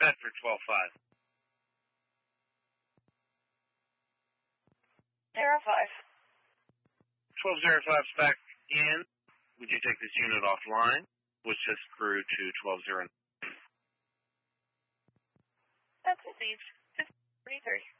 ahead for 12-5. 1205's back in. Would you take this unit offline? Was just through to 120. That's received. 53.